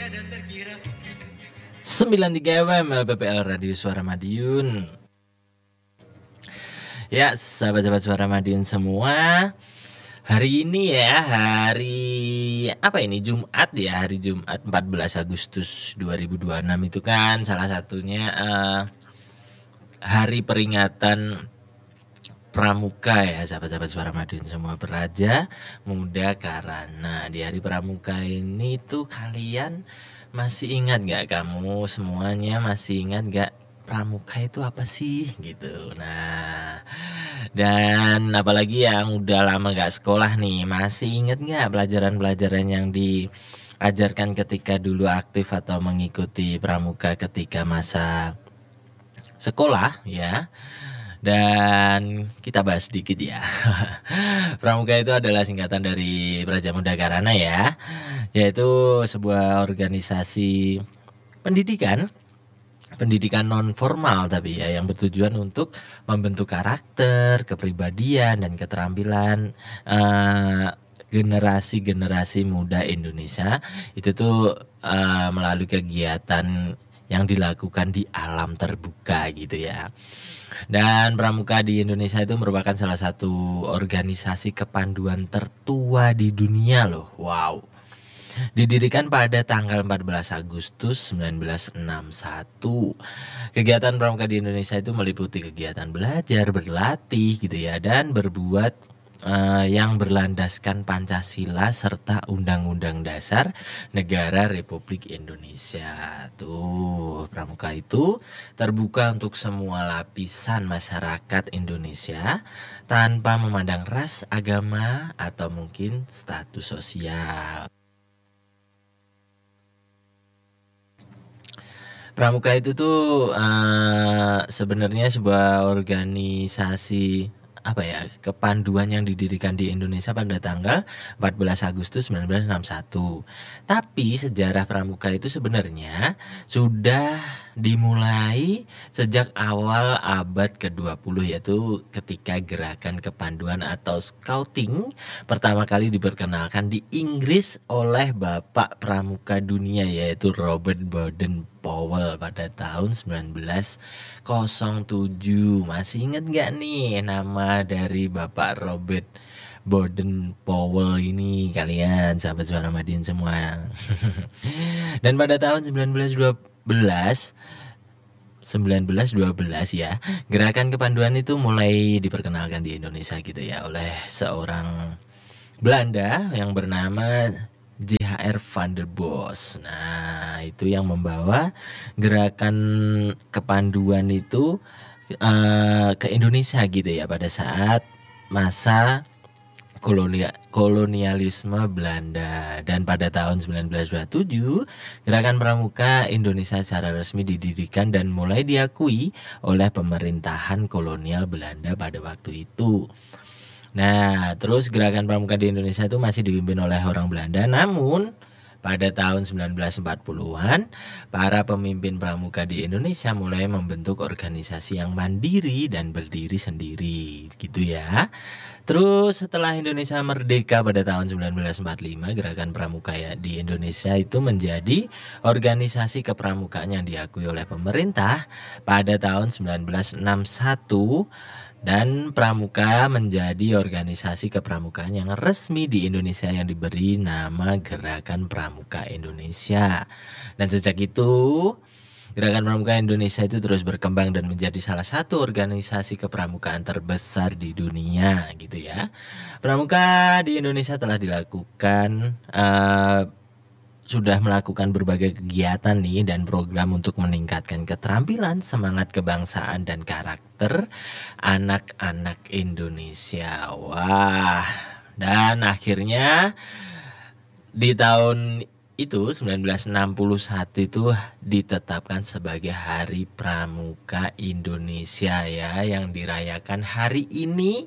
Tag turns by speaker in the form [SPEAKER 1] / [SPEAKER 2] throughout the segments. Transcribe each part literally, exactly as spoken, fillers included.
[SPEAKER 1] sembilan puluh tiga F M L P P L Radio Suara Madiun. Ya, sahabat-sahabat Suara Madiun semua, hari ini ya, hari apa ini? Jumat ya, hari Jumat empat belas Agustus dua ribu dua puluh enam itu kan salah satunya uh, hari peringatan Pramuka ya, sahabat-sahabat Suara Madiun semua, Beraja Muda Karana. Di hari Pramuka ini tuh kalian masih ingat gak, kamu semuanya masih ingat gak Pramuka itu apa sih gitu. Nah, dan apalagi yang udah lama gak sekolah nih, masih ingat gak pelajaran-pelajaran yang diajarkan ketika dulu aktif atau mengikuti Pramuka ketika masa sekolah ya. Dan kita bahas sedikit ya. Pramuka itu adalah singkatan dari Beraja Muda Karana ya, yaitu sebuah organisasi pendidikan pendidikan non formal tapi ya, yang bertujuan untuk membentuk karakter, kepribadian dan keterampilan uh, generasi-generasi muda Indonesia. Itu tuh uh, melalui kegiatan yang dilakukan di alam terbuka gitu ya. Dan Pramuka di Indonesia itu merupakan salah satu organisasi kepanduan tertua di dunia loh. Wow. Didirikan pada tanggal empat belas Agustus seribu sembilan ratus enam puluh satu. Kegiatan Pramuka di Indonesia itu meliputi kegiatan belajar, berlatih gitu ya, dan berbuat Uh, yang berlandaskan Pancasila serta Undang-Undang Dasar Negara Republik Indonesia. Tuh, Pramuka itu terbuka untuk semua lapisan masyarakat Indonesia tanpa memandang ras, agama, atau mungkin status sosial. Pramuka itu tuh uh, sebenarnya sebuah organisasi apa ya, kepanduan yang didirikan di Indonesia pada tanggal empat belas Agustus seribu sembilan ratus enam puluh satu. Tapi sejarah Pramuka itu sebenarnya sudah dimulai sejak awal abad kedua puluh, yaitu ketika gerakan kepanduan atau scouting pertama kali diperkenalkan di Inggris oleh Bapak Pramuka Dunia, yaitu Robert Baden-Powell pada tahun sembilan belas nol tujuh. Masih ingat gak nih nama dari Bapak Robert Baden-Powell ini kalian, sahabat Suara Madiun semua? Dan pada tahun sembilan belas dua belas ya, gerakan kepanduan itu mulai diperkenalkan di Indonesia gitu ya, oleh seorang Belanda yang bernama J H R van der Bos. Nah, itu yang membawa gerakan kepanduan itu uh, ke Indonesia gitu ya, pada saat masa Kolonia, kolonialisme Belanda. Dan pada tahun sembilan belas dua puluh tujuh gerakan Pramuka Indonesia secara resmi didirikan dan mulai diakui oleh pemerintahan kolonial Belanda pada waktu itu. Nah, terus gerakan Pramuka di Indonesia itu masih dipimpin oleh orang Belanda. Namun pada tahun sembilan belas empat puluhan para pemimpin Pramuka di Indonesia mulai membentuk organisasi yang mandiri dan berdiri sendiri gitu ya. Terus setelah Indonesia merdeka pada tahun sembilan belas empat puluh lima, gerakan Pramuka ya di Indonesia itu menjadi organisasi kepramukaan yang diakui oleh pemerintah pada tahun sembilan belas enam puluh satu. Dan Pramuka menjadi organisasi kepramukaan yang resmi di Indonesia yang diberi nama Gerakan Pramuka Indonesia. Dan sejak itu Gerakan Pramuka Indonesia itu terus berkembang dan menjadi salah satu organisasi kepramukaan terbesar di dunia gitu ya. Pramuka di Indonesia telah dilakukan uh, sudah melakukan berbagai kegiatan nih dan program untuk meningkatkan keterampilan, semangat kebangsaan dan karakter anak-anak Indonesia. Wah, dan akhirnya di tahun itu sembilan belas enam puluh satu itu ditetapkan sebagai Hari Pramuka Indonesia ya, yang dirayakan hari ini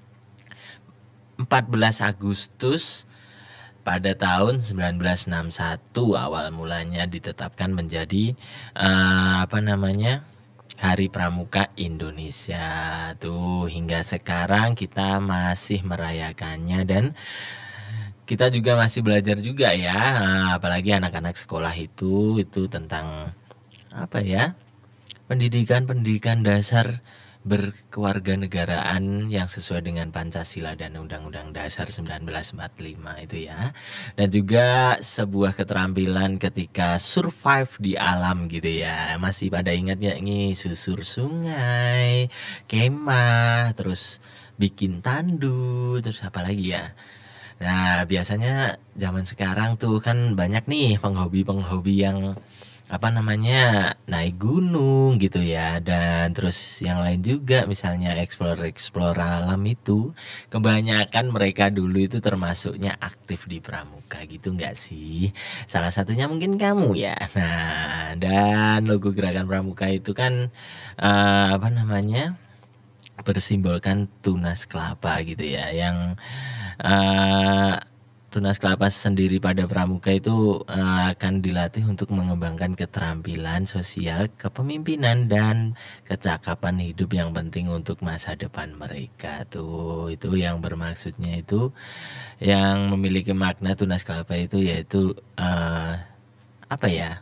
[SPEAKER 1] empat belas Agustus pada tahun sembilan belas enam puluh satu. Awal mulanya ditetapkan menjadi uh, apa namanya Hari Pramuka Indonesia. Tuh hingga sekarang kita masih merayakannya dan kita juga masih belajar juga ya, apalagi anak-anak sekolah itu itu tentang apa ya? Pendidikan-pendidikan dasar berkewarganegaraan yang sesuai dengan Pancasila dan Undang-Undang Dasar seribu sembilan ratus empat puluh lima itu ya. Dan juga sebuah keterampilan ketika survive di alam gitu ya. Masih pada ingatnya ini susur sungai, kemah, terus bikin tandu, terus apa lagi ya? Nah, biasanya zaman sekarang tuh kan banyak nih penghobi-penghobi yang apa namanya naik gunung gitu ya, dan terus yang lain juga misalnya explore explore alam itu kebanyakan mereka dulu itu termasuknya aktif di pramuka gitu nggak sih? Salah satunya mungkin kamu ya. Nah, dan logo gerakan pramuka itu kan eh, apa namanya bersimbolkan tunas kelapa gitu ya, yang eh tunas kelapa sendiri pada pramuka itu uh, akan dilatih untuk mengembangkan keterampilan sosial, kepemimpinan, dan kecakapan hidup yang penting untuk masa depan mereka tuh. Itu yang bermaksudnya itu, yang memiliki makna tunas kelapa itu yaitu uh, apa ya?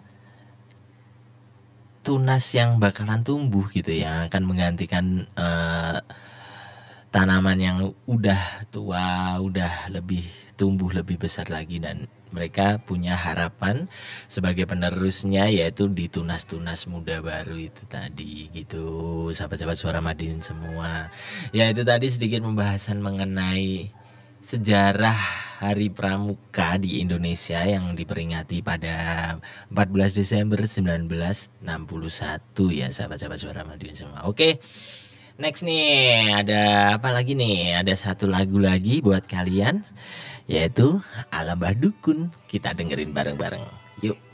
[SPEAKER 1] Tunas yang bakalan tumbuh gitu ya, akan menggantikan uh, tanaman yang udah tua, udah lebih tumbuh lebih besar lagi, dan mereka punya harapan sebagai penerusnya yaitu di tunas-tunas muda baru itu tadi gitu. Sahabat-sahabat Suara Madiun semua. Ya itu tadi sedikit pembahasan mengenai sejarah Hari Pramuka di Indonesia yang diperingati pada empat belas Desember seribu sembilan ratus enam puluh satu ya sahabat-sahabat Suara Madiun semua. Oke. Next nih, ada apa lagi nih? Ada satu lagu lagi buat kalian, yaitu Ala Mbah Dukun. Kita dengerin bareng-bareng. Yuk.